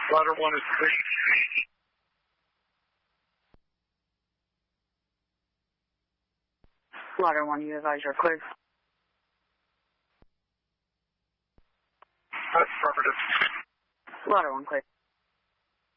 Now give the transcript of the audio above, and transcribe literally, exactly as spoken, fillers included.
Ladder one is clear. Ladder one, you advise you're cleared. Affirmative. Ladder one, cleared.